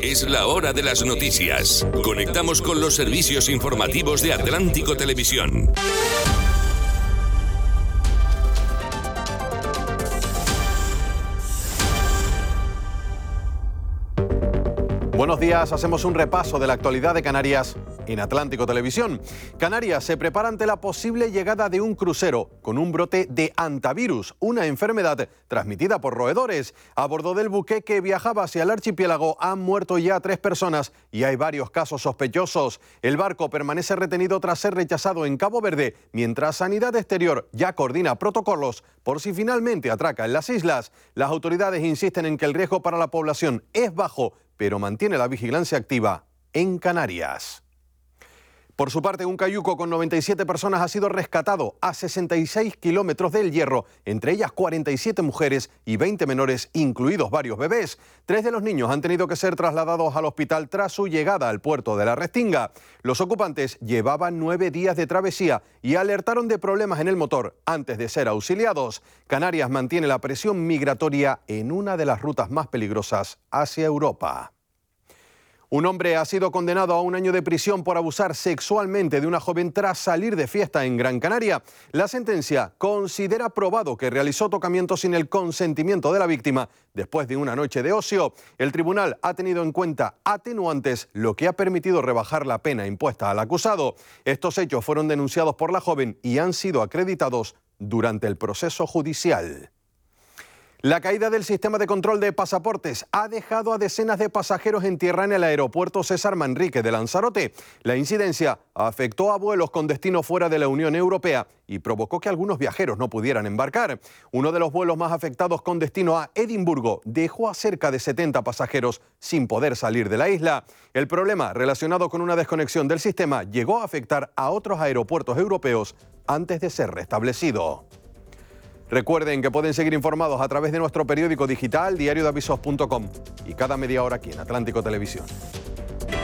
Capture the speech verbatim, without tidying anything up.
Es la hora de las noticias. Conectamos con los servicios informativos de Atlántico Televisión. Buenos días, hacemos un repaso de la actualidad de Canarias en Atlántico Televisión. Canarias se prepara ante la posible llegada de un crucero con un brote de hantavirus, una enfermedad transmitida por roedores. A bordo del buque que viajaba hacia el archipiélago han muerto ya tres personas y hay varios casos sospechosos. El barco permanece retenido tras ser rechazado en Cabo Verde, mientras Sanidad Exterior ya coordina protocolos por si finalmente atraca en las islas. Las autoridades insisten en que el riesgo para la población es bajo, pero mantiene la vigilancia activa en Canarias. Por su parte, un cayuco con noventa y siete personas ha sido rescatado a sesenta y seis kilómetros del Hierro, entre ellas cuarenta y siete mujeres y veinte menores, incluidos varios bebés. Tres de los niños han tenido que ser trasladados al hospital tras su llegada al puerto de la Restinga. Los ocupantes llevaban nueve días de travesía y alertaron de problemas en el motor antes de ser auxiliados. Canarias mantiene la presión migratoria en una de las rutas más peligrosas hacia Europa. Un hombre ha sido condenado a un año de prisión por abusar sexualmente de una joven tras salir de fiesta en Gran Canaria. La sentencia considera probado que realizó tocamientos sin el consentimiento de la víctima después de una noche de ocio. El tribunal ha tenido en cuenta atenuantes, lo que ha permitido rebajar la pena impuesta al acusado. Estos hechos fueron denunciados por la joven y han sido acreditados durante el proceso judicial. La caída del sistema de control de pasaportes ha dejado a decenas de pasajeros en tierra en el aeropuerto César Manrique de Lanzarote. La incidencia afectó a vuelos con destino fuera de la Unión Europea y provocó que algunos viajeros no pudieran embarcar. Uno de los vuelos más afectados con destino a Edimburgo dejó a cerca de setenta pasajeros sin poder salir de la isla. El problema relacionado con una desconexión del sistema llegó a afectar a otros aeropuertos europeos antes de ser restablecido. Recuerden que pueden seguir informados a través de nuestro periódico digital diario de avisos punto com y cada media hora aquí en Atlántico Televisión.